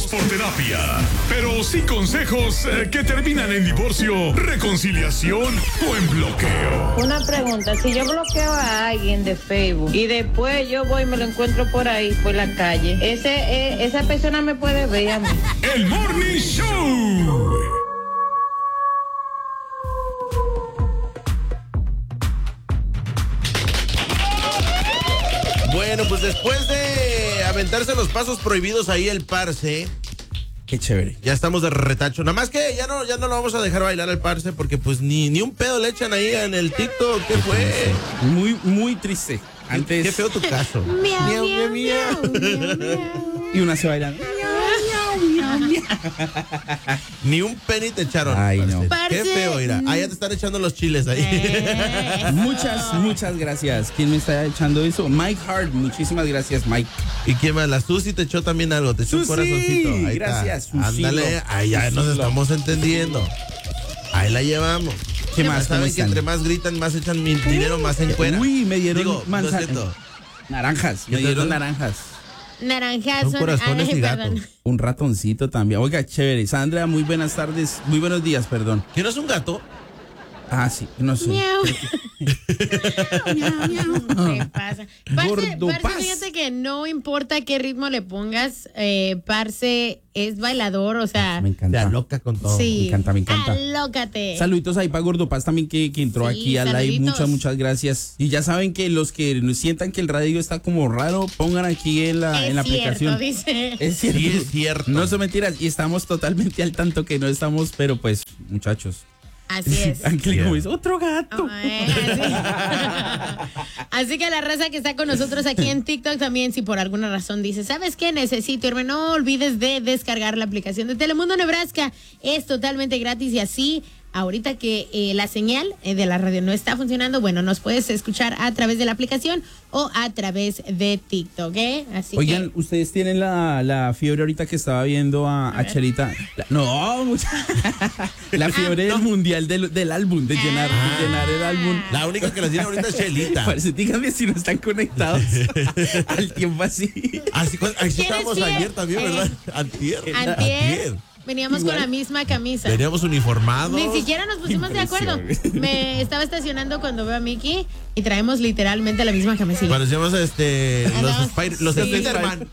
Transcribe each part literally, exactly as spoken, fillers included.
por terapia, pero sí consejos eh, que terminan en divorcio, reconciliación o en bloqueo. Una pregunta, si yo bloqueo a alguien de Facebook y después yo voy y me lo encuentro por ahí, por la calle, ese, eh, esa persona me puede ver a mí. El Morning Show. Bueno, pues después de aventarse los pasos prohibidos ahí el Parce, qué chévere. Ya estamos de retacho. Nada más que ya no, ya no lo vamos a dejar bailar al Parce porque pues ni, ni un pedo le echan ahí en el TikTok. ¿Qué fue? Muy, muy triste. Antes. Qué feo tu caso. Miau, miau, miau, miau, miau. Y una se baila. Ni un penny te echaron. Ay, no. Qué feo, mira. Ah, ya te están echando los chiles ahí. Eh. Muchas, muchas gracias. ¿Quién me está echando eso? Mike Hart. Muchísimas gracias, Mike. ¿Y quién más? La Susi te echó también algo. Te echó un Susi, corazoncito. Ahí gracias, está. Susilo. Ándale. Ahí ya nos Susilo. estamos entendiendo. Ahí la llevamos. ¿Qué Ya más? ¿Cómo saben que están? entre más gritan, más echan mi dinero, más en cuera. Uy, me dieron Digo, lo manzana- siento. Naranjas. ¿Qué Me te dieron dieron? naranjas. Naranjas Son son... corazones ay, y perdón. gatos. Un ratoncito también. Oiga, chévere. Sandra, muy buenas tardes. Muy buenos días, perdón. ¿Quién es un gato? Ah, sí, no sé. Miau. Miau, miau. ¿Qué pasa? Parce, Gordo parce, Paz. fíjate que no importa qué ritmo le pongas, eh, Parce es bailador, o sea, Me Te encanta. aloca con todo. sí. Me encanta, me encanta. Alócate. Saluditos ahí para Gordo Paz también que, que entró Sí, aquí al live. saluditos. Muchas, muchas gracias. Y ya saben que los que sientan que el radio está como raro, pongan aquí en la, Es en la cierto, aplicación. dice. Es cierto. Sí, es cierto. No son mentiras. Y estamos totalmente al tanto que no estamos, pero pues, muchachos. Así es. Ángel como dice, otro gato. Ay, así. Así que la raza que está con nosotros aquí en TikTok también, si por alguna razón dice, ¿sabes qué? Necesito irme, no olvides de descargar la aplicación de Telemundo Nebraska. Es totalmente gratis y así, ahorita que eh, la señal eh, de la radio no está funcionando, bueno, nos puedes escuchar a través de la aplicación o a través de TikTok, ¿eh? Así Oigan, que... ustedes tienen la, la fiebre ahorita que estaba viendo a, a Chelita. La- no, mucha- la fiebre del mundial del, del álbum, de llenar, de llenar el álbum. La única que la tiene ahorita es Chelita. Parece, díganme si no están conectados al tiempo así. Así, así ¿Quieres estábamos fiel? ayer también, ¿verdad? Eh, Antier. Antier, veníamos Igual. con la misma camisa. Veníamos uniformados. Ni siquiera nos pusimos de acuerdo. Impresión. Me estaba estacionando cuando veo a Mickey y traemos literalmente la misma camisilla. Parecíamos este, los, Andamos- Spider- los sí. Spider-Man.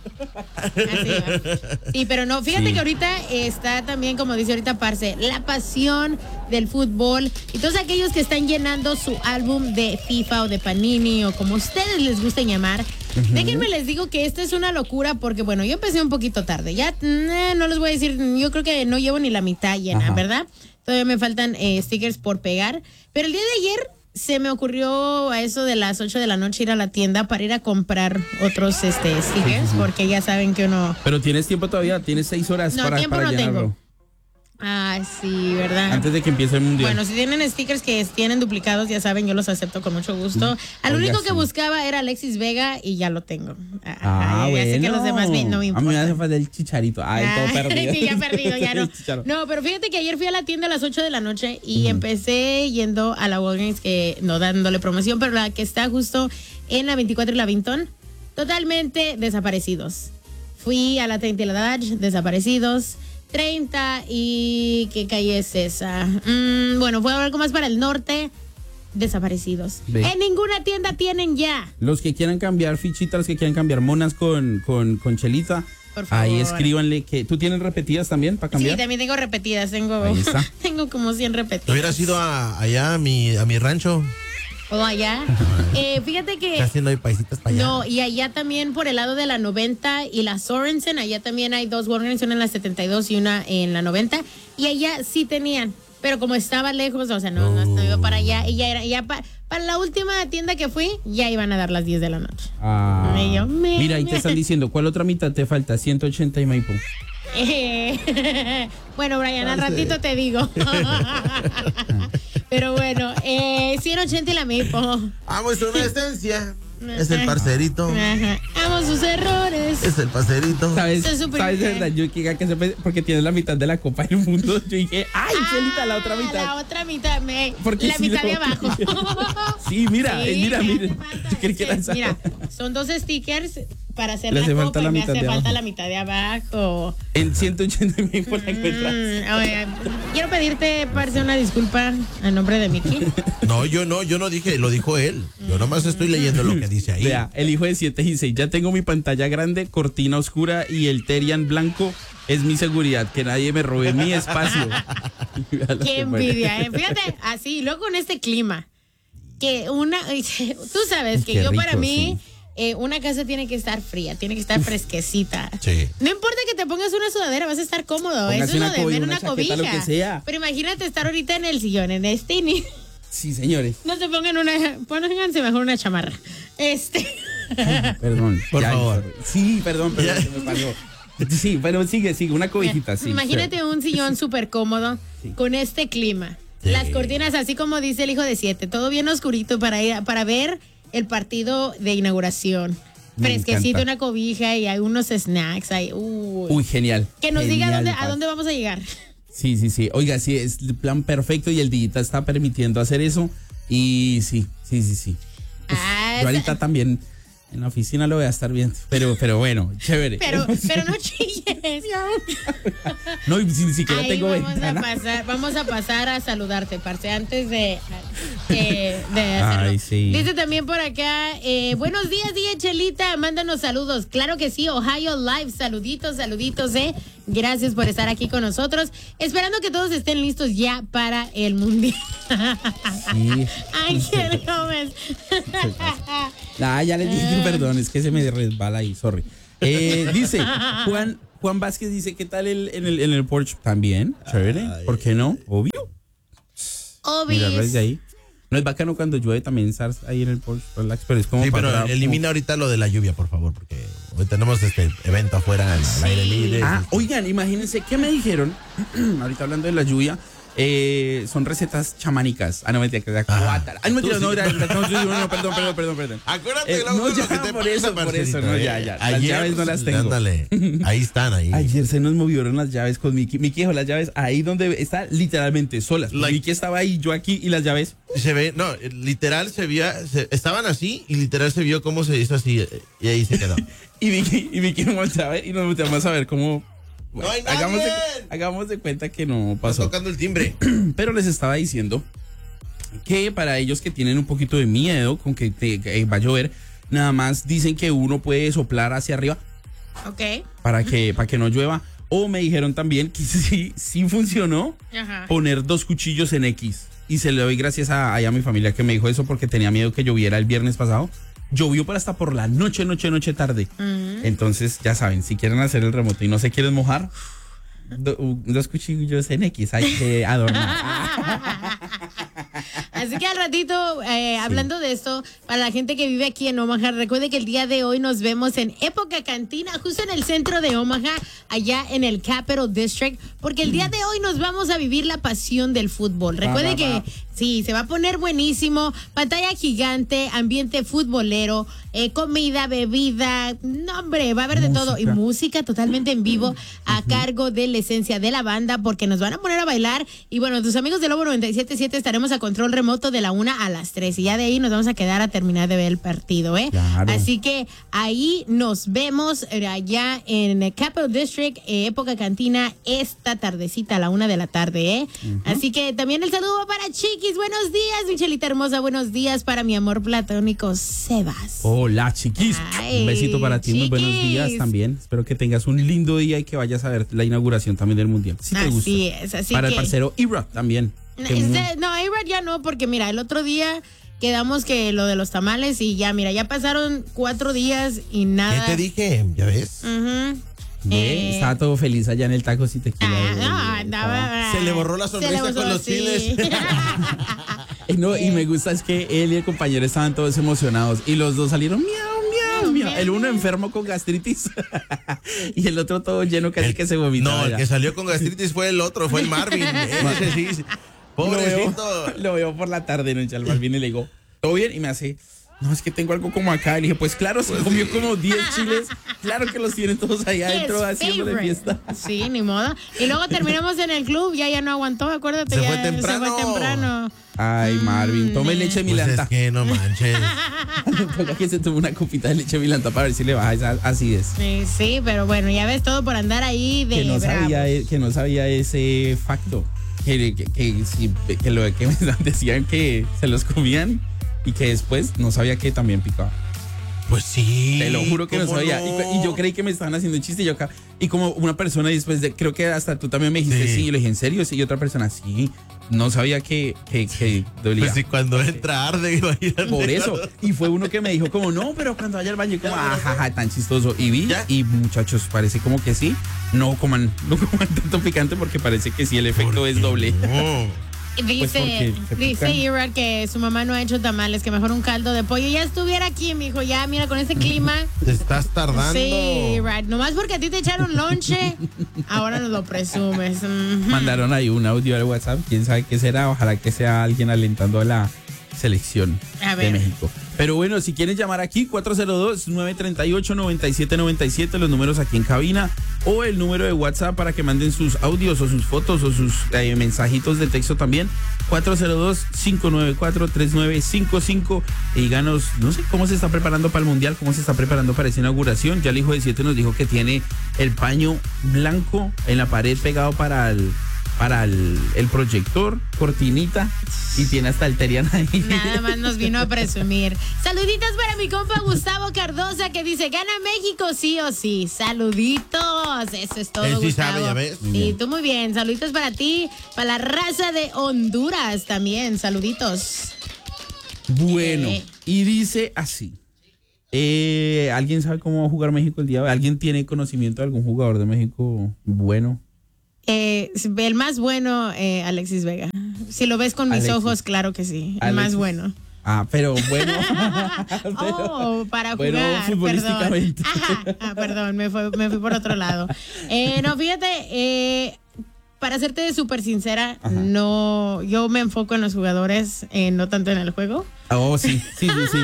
Así va. Sí, pero no, fíjate Sí. que ahorita está también, como dice ahorita Parce, la pasión del fútbol y todos aquellos que están llenando su álbum de FIFA o de Panini o como ustedes les gusten llamar. Déjenme les digo que esta es una locura porque, bueno, yo empecé un poquito tarde. Ya eh, no les voy a decir, yo creo que no llevo ni la mitad llena, Ajá. ¿verdad? Todavía me faltan eh, stickers por pegar. Pero el día de ayer se me ocurrió a eso de las ocho de la noche ir a la tienda para ir a comprar otros este, stickers, porque ya saben que uno... Pero tienes tiempo todavía, tienes seis horas No, para, tiempo para no llenarlo. tengo. Ah, sí, ¿verdad? Antes de que empiece el mundial. Bueno, si tienen stickers que tienen duplicados, ya saben, yo los acepto con mucho gusto. Al Oiga, único que sí. buscaba era Alexis Vega y ya lo tengo. Ah, Ay, bueno. ya sé que los demás me- no me A mí me hace importan. falta el chicharito. Ay, todo Ay, perdido. sí, ya perdido, ya no. El chicharo. No, pero fíjate que ayer fui a la tienda a las ocho de la noche y empecé yendo a la Walgreens, que no dándole promoción, pero la que está justo en la veinticuatro y la Vinton, totalmente desaparecidos. Fui a la treinta y la Dodge, desaparecidos. treinta y... ¿qué calle es esa? Mm, bueno, fue algo más para el norte, desaparecidos. Ve. En ninguna tienda tienen ya. Los que quieran cambiar fichitas, los que quieran cambiar monas con, con, con Chelita, Por favor. ahí escríbanle que... ¿Tú tienes repetidas también para cambiar? Sí, también tengo repetidas, tengo, Ahí está. tengo como cien ¿Te repetidas. hubieras ido a, allá a mi, a mi rancho? O allá. Eh, fíjate que... Casi no hay paisitas para allá. No, y allá también por el lado de la noventa y la Sorensen, allá también hay dos Walgreens, una en la setenta y dos y una en la noventa. Y allá sí tenían, pero como estaba lejos, o sea, no, no, no iba para allá. Y ya era, ya pa- para la última tienda que fui, ya iban a dar las diez de la noche. Ah, Y yo, me- mira, ahí te están diciendo, ¿cuál otra mitad te falta? ciento ochenta y Maipo. Eh, bueno, Brian, al No sé. ratito te digo. Pero bueno, eh, ciento ochenta y la Mipo. Amo es una esencia. Es el parcerito. Ajá. Amo sus errores. Es el parcerito. ¿Sabes? Eso es súper ¿Sabes de bien. verdad? Yo que, que se- porque tienes la mitad de la Copa del Mundo. Yo dije, ¡ay, Chelita, la otra Ah, mitad! La otra mitad, me, Porque la si mitad no- de abajo. Sí, mira, eh, mira, ya mira. te falta. Yo creí que era esa. Mira, son dos stickers para hacer Le la hace copa falta la y me mitad hace de falta abajo. la mitad de abajo. En ciento ochenta mil por la encuentras. Mm, oye, quiero pedirte, parce, una disculpa a nombre de Mickey. No, yo no, yo no dije, lo dijo él. Yo nomás estoy leyendo lo que dice ahí. Vea, el hijo de siete y seis. Ya tengo mi pantalla grande, cortina oscura y el Terian blanco es mi seguridad. Que nadie me robe mi espacio. Qué envidia, ¿eh? Fíjate, así, luego con este clima. Que una. Tú sabes que Qué yo, para rico, mí. sí. Eh, una casa tiene que estar fría, tiene que estar fresquecita. Sí. No importa que te pongas una sudadera, vas a estar cómodo. Póngase Eso es una lo de cobija, menos, una una chaqueta, cobija. lo que sea. Pero imagínate estar ahorita en el sillón, en este y ni- Sí, señores. no se pongan una, pónganse mejor una chamarra. Este. Perdón. Por ya, favor. Sí, perdón, perdón, Ya. se me pasó. Sí, pero sigue, sigue, una cobijita, sí. Imagínate un sillón súper cómodo con este clima. Sí. Las cortinas, así como dice el hijo de siete, todo bien oscurito para ir, para ver el partido de inauguración. Me Fresquecito, encanta. una cobija y hay unos snacks ahí. Uy. Uy, genial. Que nos diga Genial, dónde, a parce. dónde vamos a llegar. Sí, sí, sí. Oiga, sí, es el plan perfecto y el Digita está permitiendo hacer eso. Y sí, sí, sí, sí. Pues, Ah, yo ahorita también en la oficina lo voy a estar viendo. Pero, pero bueno, chévere. Pero, pero no chilles. No, y si- ni siquiera Ahí tengo vamos ventana. a pasar, vamos a pasar a saludarte, parce, antes de, eh, de hacerlo. Ay, sí. Dice también por acá, eh, buenos días, D J Chelita, mándanos saludos. Claro que sí, Ohio Live, saluditos, saluditos, eh. Gracias por estar aquí con nosotros. Esperando que todos estén listos ya para el mundial. Sí. Ángel Gómez. Ah, ya les dije, perdón, es que se me resbala ahí, sorry. Eh, dice, Juan, Juan Vázquez dice, ¿qué tal el, en, el, en el Porsche? También, chévere, ¿por qué no? Obvio. Mirarlo desde Obis. ahí. No es bacano cuando llueve también estar ahí en el Porsche, relax, pero es como Sí, para pero atrás, elimina ahorita lo de la lluvia, por favor, porque hoy tenemos este evento afuera al, al aire libre. Ah, oigan, imagínense, ¿qué me dijeron? Ahorita hablando de la lluvia, eh, son recetas chamánicas. Ah, no, mentira, que era cuátara. Ah, no, mentira, Tú no, sí. era- no, no, no, no, perdón, perdón, perdón, perdón. Acuérdate, Eh, luego, no, lo ya, que te por pasa, eso, por parcerito, eso, no, eh. ya, ya. Las Ayer, llaves no las tengo. Ándale, ahí están, ahí. Ayer se nos movieron las llaves con Miki. Miki dejó las llaves ahí donde está literalmente solas. Like- Miki estaba ahí, yo aquí y las llaves. Se ve, no, literal se veía, se- estaban así y literal se vio cómo se hizo así eh, y ahí se quedó. Y Miki, y Miki nos volteaba y nos volteamos a ver cómo. ¡No hay nadie! hagamos, de, hagamos de cuenta que no Está pasó. tocando el timbre. Pero les estaba diciendo que para ellos que tienen un poquito de miedo con que, te, que va a llover, nada más dicen que uno puede soplar hacia arriba Ok. para que, para que no llueva. O me dijeron también que sí, sí funcionó Ajá. poner dos cuchillos en X. Y se le doy gracias a, a mi familia que me dijo eso porque tenía miedo que lloviera el viernes pasado. Llovió por hasta por la noche, noche, noche, tarde. Entonces, ya saben, si quieren hacer el remoto y no se quieren mojar, do- dos cuchillos en X hay que adornar. Así que al ratito, eh, hablando de esto, para la gente que vive aquí en Omaha, recuerde que el día de hoy nos vemos en Época Cantina, justo en el centro de Omaha, allá en el Capital District, porque el día de hoy nos vamos a vivir la pasión del fútbol. Recuerde va, que va. sí, se va a poner buenísimo, pantalla gigante, ambiente futbolero, eh, comida, bebida, no hombre, va a haber de todo, y Música. música totalmente en vivo a cargo de la esencia de la banda, porque nos van a poner a bailar, y bueno, tus amigos de Lobo noventa y siete punto siete estaremos a control remoto de la una a las tres, y ya de ahí nos vamos a quedar a terminar de ver el partido, ¿eh? Claro. Así que ahí nos vemos eh, allá en el Capital District, eh, Época Cantina, esta tardecita a la una de la tarde, ¿eh? Así que también el saludo va para Chiquis, buenos días, Michelita hermosa, buenos días para mi amor platónico, Sebas. Hola, chiquis. Ay, Un besito para ti, muy buenos chiquis. días también. Espero que tengas un lindo día y que vayas a ver la inauguración también del Mundial. Si te gusta. Así es, así Para que... el parcero Ibra también. No, que muy- este- no, A-Rod ya no, porque mira, el otro día quedamos que lo de los tamales y ya, mira, ya pasaron cuatro días y ¿Qué nada. te dije? ¿Ya ves? Ujú. Ve, Eh, estaba todo feliz allá en el taco si tequila. ah, eh, no, andaba- Se le borró la se le sonrisa borró, con los sí. chiles. Eh, no, y me gusta es que él y el compañero estaban todos emocionados y los dos salieron miau, miau, miau. El uno enfermo con gastritis y el otro todo lleno casi El- que se vomitaba. No, el ya. que salió con gastritis fue el otro, fue el Marvin. Ese sí, sí. Lo veo, Pobrecito. lo veo por la tarde, ¿no? El Malvin y le digo, ¿todo bien? Y me hace, no, es que tengo algo como acá. Le dije, pues claro, se comió como diez chiles. Claro que los tienen todos allá adentro haciéndole fiesta. Sí, ni modo. Y luego terminamos en el club, ya ya no aguantó, acuérdate. Se ya fue temprano. Se fue temprano. Ay, Marvin, tome Mm, leche Pues milanta. es que no manches. Toca que se tome una copita de leche milanta para ver si le baja esa acidez. Sí, sí, pero bueno, ya ves todo por andar ahí de Que no, sabía, bravos. e- que no sabía ese facto. Que, que, que, si- que lo que me decían que se los comían y que después no sabía que también picaba. Pues sí. Te lo juro que no ¿cómo sabía. no? Y, y yo creí que me estaban haciendo un chiste. Y yo acá, y como una persona, y después de, creo que hasta tú también me dijiste sí. Sí. Y le dije, ¿en serio? Sí, y otra persona, sí. No sabía que, que, que dolía. Pues sí, cuando entra arde, imagínate. Por eso. Y fue uno que me dijo como, no, pero cuando vaya al baño, y como, ajaja, tan chistoso. Y vi, ¿Ya? y muchachos, parece como que sí. No coman, no coman tanto picante porque parece que sí, el efecto es doble. No. Dice, porque se dice pican. Ira que su mamá no ha hecho tamales, que mejor un caldo de pollo. Ya estuviera aquí, mijo, ya, mira, con este clima. Te estás tardando. Sí, right. Nomás porque a ti te echaron lonche, ahora nos lo presumes. Mhm. Mandaron ahí un audio al WhatsApp. Quién sabe qué será. Ojalá que sea alguien alentando a la selección A de ver. México. Pero bueno, si quieren llamar aquí, cuatro cero dos, nueve tres ocho, nueve siete nueve siete, los números aquí en cabina, o el número de WhatsApp para que manden sus audios o sus fotos o sus eh, mensajitos de texto también, cuatro cero dos, cinco nueve cuatro, tres nueve cinco cinco. Y díganos, no sé cómo se está preparando para el Mundial, cómo se está preparando para esa inauguración. Ya el hijo de siete nos dijo que tiene el paño blanco en la pared pegado para el para el, el proyector, cortinita, y tiene hasta el Terian ahí. Nada más nos vino a presumir. Saluditos para mi compa Gustavo Cardosa que dice, gana México sí o sí. Saluditos. Eso es todo, Él sí Gustavo. sabe, ya ves. Sí, Muy tú muy bien. Saluditos para ti, para la raza de Honduras también. Saluditos. Bueno, Eh. y dice así. Eh, ¿Alguien sabe cómo va a jugar México el día de hoy? ¿Alguien tiene conocimiento de algún jugador de México bueno? Eh, el más bueno, eh, Alexis Vega. Si lo ves con mis Alexis. ojos, claro que sí. El Alexis. más bueno. Ah, pero bueno. Pero- Oh, para bueno, jugar, futbolísticamente. perdón. Ajá, ah, perdón, me, fue, me fui por otro lado. Eh, no, fíjate, eh, para serte súper sincera, Ajá. no, yo me enfoco en los jugadores, eh, no tanto en el juego. Oh, sí, sí, sí, sí.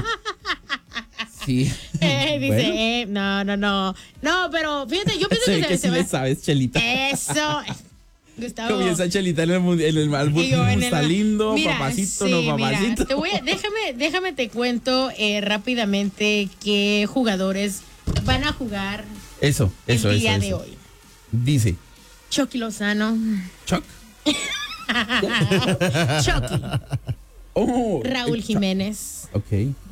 Sí. Eh, dice, Bueno, eh, no, no, no. No, pero fíjate, yo pienso se que ve se, que se sí va- le sabes, Chelita. Eso. Gustavo. Comienza Chelita en el, mundi- en el álbum. Y yo en Está el- lindo, Mira, papacito, sí, no mira, papacito. te voy a- déjame, déjame te cuento eh, rápidamente qué jugadores van a jugar Eso, eso, el eso. día de eso. hoy. Dice, Chucky Lozano, Chuck. Chucky, Oh, Raúl eh, Chuck. Jiménez, Ok,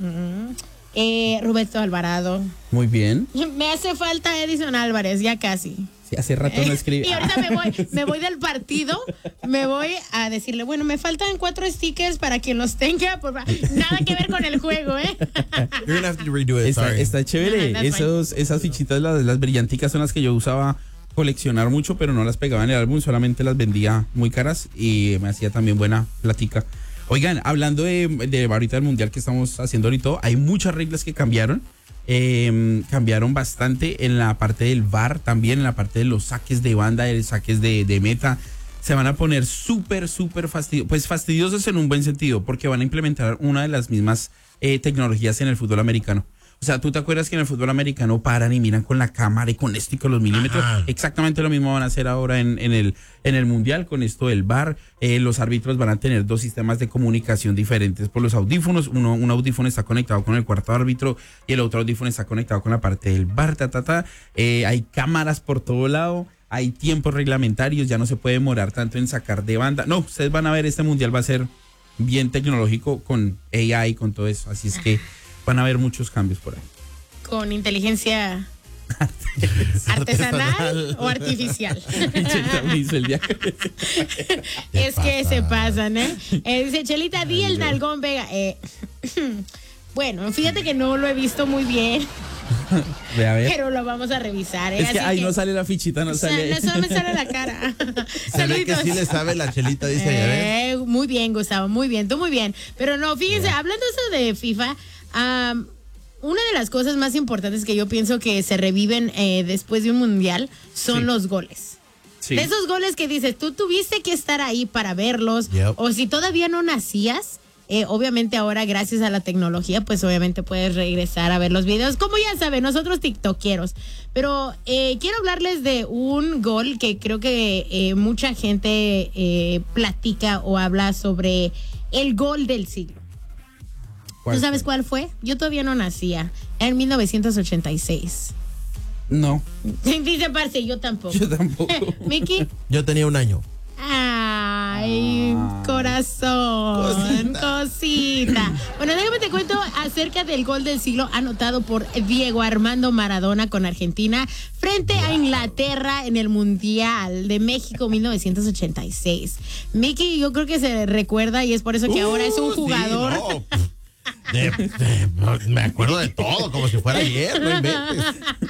eh, Roberto Alvarado. muy bien. Me hace falta Edison Álvarez, ya casi. Sí, hace rato no escribí. Y ahorita me voy, me voy del partido, me voy a decirle, bueno, me faltan cuatro stickers para quien los tenga, por fa- nada que ver con el juego, ¿eh? You're gonna have to redo it, Está, sorry. está chévere. Ajá, that's Esos, esas fichitas, las, las brillanticas, son las que yo usaba coleccionar mucho, pero no las pegaba en el álbum, solamente las vendía muy caras y me hacía también buena platica. Oigan, hablando de, de ahorita del mundial que estamos haciendo ahorita, hay muchas reglas que cambiaron. Eh, cambiaron bastante en la parte del V A R, también en la parte de los saques de banda, de saques de, de meta. Se van a poner súper, súper fastidiosos, pues fastidiosos en un buen sentido, porque van a implementar una de las mismas eh, tecnologías en el fútbol americano. O sea, ¿tú te acuerdas que en el fútbol americano paran y miran con la cámara y con esto y con los milímetros? Ajá. Exactamente lo mismo van a hacer ahora en, en, el, en el Mundial con esto del V A R. Eh, los árbitros van a tener dos sistemas de comunicación diferentes por los audífonos. Uno, un audífono está conectado con el cuarto árbitro y el otro audífono está conectado con la parte del V A R. Ta, ta, ta. Eh, hay cámaras por todo lado. Hay tiempos reglamentarios, ya no se puede demorar tanto en sacar de banda. No, ustedes van a ver, este Mundial va a ser bien tecnológico con A I, con todo eso. Así es que van a haber muchos cambios por ahí. Con inteligencia artesanal o artificial. Hizo el día. Es que se pasan, ¿eh? Eh, Dice Chelita, di el nalgón, Vega. Eh, bueno, fíjate que no lo he visto muy bien, Ve a ver. pero lo vamos a revisar. ¿eh? Es que Así ahí no sale la fichita, no o sea, sale. no solo me sale la cara. Se ve que sí le sabe la Chelita, dice, ya ves. Eh, muy bien, Gustavo, muy bien, tú muy bien. Pero no, fíjense, hablando eso de FIFA, um, una de las cosas más importantes que yo pienso que se reviven eh, después de un mundial son Sí. los goles. Sí. De esos goles que dices, tú tuviste que estar ahí para verlos, Yep. o si todavía no nacías, eh, obviamente ahora gracias a la tecnología, pues obviamente puedes regresar a ver los videos. Como ya saben, nosotros tiktokeros. Pero eh, quiero hablarles de un gol que creo que eh, mucha gente eh, platica o habla sobre el gol del siglo. ¿Tú sabes cuál fue? Yo todavía no nacía. En mil novecientos ochenta y seis. No. Dice parce, yo tampoco. Yo tampoco. ¿Miki? Yo tenía un año. Ay, Ah. corazón, cosita. cosita. Bueno, déjame te cuento acerca del gol del siglo anotado por Diego Armando Maradona con Argentina frente a Inglaterra en el Mundial de México mil novecientos ochenta y seis. Miki, yo creo que se recuerda y es por eso que ahora es un Uh, jugador. Sí, no. De- de- me acuerdo de todo, como si fuera ayer, no inventes.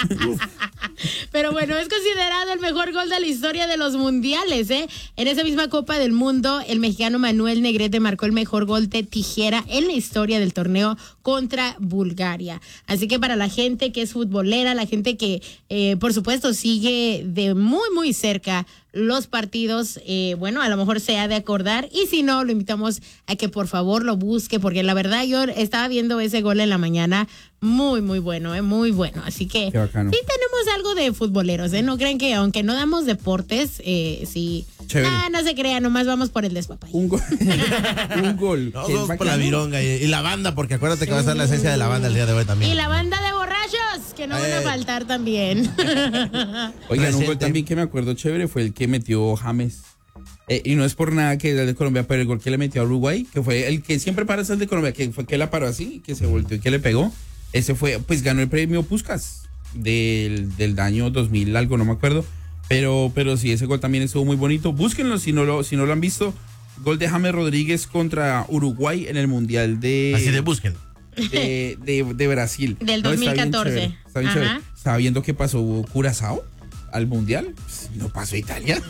Pero bueno, es considerado el mejor gol de la historia de los mundiales, ¿eh? En esa misma Copa del Mundo, el mexicano Manuel Negrete marcó el mejor gol de tijera en la historia del torneo contra Bulgaria. Así que para la gente que es futbolera, la gente que, eh, por supuesto, sigue de muy, muy cerca los partidos, eh, bueno, a lo mejor se ha de acordar, y si no, lo invitamos a que por favor lo busque, porque la verdad yo estaba viendo ese gol en la mañana, muy, muy bueno, eh, muy bueno, así que Qué bacano. sí tenemos algo de futboleros, ¿eh? No creen que aunque no damos deportes, eh, sí, Chévere. ah, no se crean, nomás vamos por el despapay. Un gol. Un gol. No, que es vamos por la bacano. vironga y, y la banda, porque acuérdate que va a estar la esencia de la banda el día de hoy también. Y la banda de borrachos, que no van a Eh. faltar también. Oigan, un gol Presente. también que me acuerdo chévere fue el que metió James. Eh, y no es por nada que era de Colombia, pero el gol que le metió a Uruguay, que fue el que siempre para ser de Colombia, que fue que la paró así, que se volteó y que le pegó. Ese fue, pues ganó el premio Puskás del, del año dos mil algo, no me acuerdo. Pero, pero sí, ese gol también estuvo muy bonito. Búsquenlo si no lo, si no lo han visto. Gol de James Rodríguez contra Uruguay en el Mundial de... Así de busquen. de, de, de Brasil. Del No, está bien dos mil catorce. chévere, está bien Ajá. chévere. Estaba viendo que pasó Curazao al Mundial. Pues, no pasó Italia.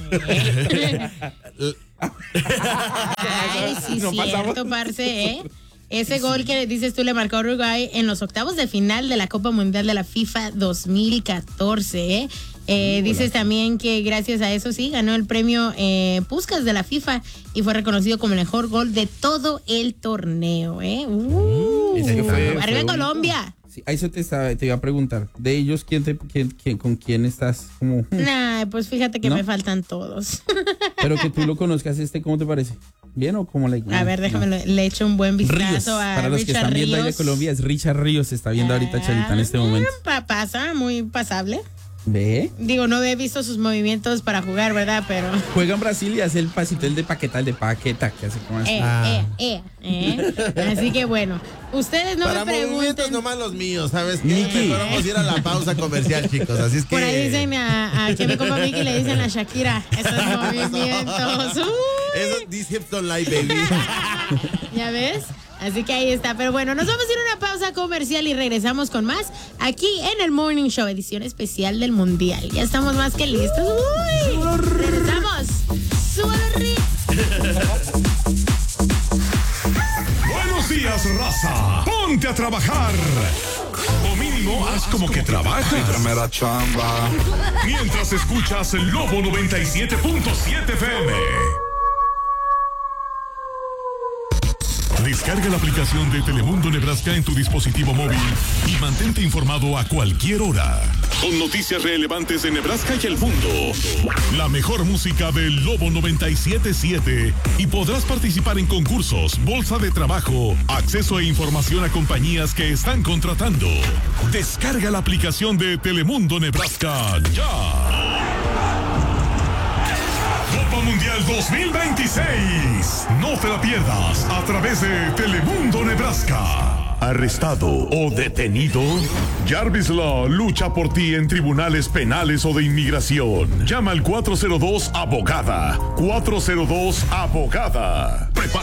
Ay, sí, No cierto, pasamos. parce, ¿eh? Ese gol que dices tú le marcó a Uruguay en los octavos de final de la Copa Mundial de la FIFA dos mil catorce, ¿eh? Eh, dices también que gracias a eso sí ganó el premio eh, Puskás de la FIFA y fue reconocido como el mejor gol de todo el torneo, ¿eh? Uh, Ese que fue- fue arriba bonito. Colombia. Sí, a eso te, estaba- te iba a preguntar. De ellos, ¿quién te, quién, quién- ¿con quién estás? Como, hmm, Nah, pues fíjate que ¿No? me faltan todos. pero que tú lo conozcas, este, ¿cómo te parece? ¿Bien o cómo le A ver, déjame, No. le, le echo un buen Ríos. vistazo a Para los que Richard están viendo ahí de Ríos. Colombia, es Richard Ríos. Se está viendo ahorita Chalita en este momento. Ah, pa- pasa, muy pasable. ¿Ve? Digo, no he visto sus movimientos para jugar, ¿verdad? Pero. Juega en Brasil y hace el pasito, el de paqueta, el de paqueta, que hace como así. Eh, Ah. eh, eh, eh. Así que bueno, ustedes no Para me movimientos pregunten. nomás los míos, ¿sabes qué? Miki. Mejor vamos a ir a la pausa comercial, chicos. Así es que. Por ahí dicen a, a que mi compa Miki le dicen a Shakira esos movimientos. Uy, Eso dice Hipson Live, baby. ¿ya ves? Así que ahí está. Pero bueno, nos vamos a ir a una pausa comercial y regresamos con más aquí en el Morning Show, edición especial del Mundial. Ya estamos más que listos. Uy, regresamos. Súbale, Buenos días, raza. Ponte a trabajar. O mínimo, haz como que trabajas. Primera chamba. Mientras escuchas el Lobo noventa y siete punto siete F M. Descarga la aplicación de Telemundo Nebraska en tu dispositivo móvil y mantente informado a cualquier hora. Con noticias relevantes de Nebraska y el mundo. La mejor música del Lobo noventa y siete punto siete y podrás participar en concursos, bolsa de trabajo, acceso e información a compañías que están contratando. Descarga la aplicación de Telemundo Nebraska ya. Copa Mundial dos mil veintiséis. No te la pierdas a través de Telemundo Nebraska. ¿Arrestado o detenido? Jarvis Law lucha por ti en tribunales penales o de inmigración. Llama al cuatro cero dos abogada. cuatro cero dos abogada. Prepara